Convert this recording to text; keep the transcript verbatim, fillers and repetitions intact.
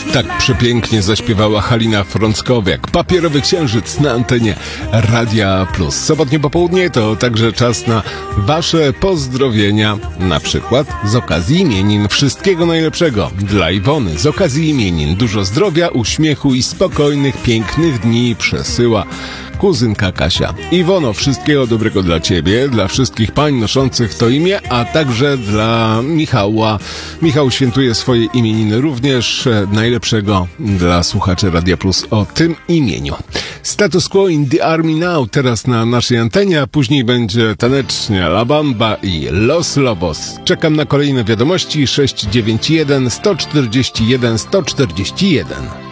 Tak przepięknie zaśpiewała Halina Frąckowiak. Papierowy księżyc na antenie Radia Plus. Sobotnie popołudnie to także czas na wasze pozdrowienia. Na przykład z okazji imienin. Wszystkiego najlepszego dla Iwony. Z okazji imienin dużo zdrowia, uśmiechu i spokojnych, pięknych dni przesyła kuzynka Kasia. Iwono, wszystkiego dobrego dla ciebie, dla wszystkich pań noszących to imię, a także dla Michała. Michał świętuje swoje imieniny również. Najlepszego dla słuchaczy Radia Plus o tym imieniu. Status Quo in the Army Now teraz na naszej antenie, a później będzie tanecznie La Bamba i Los Lobos. Czekam na kolejne wiadomości. sześć dziewięć jeden sto czterdzieści jeden sto czterdzieści jeden.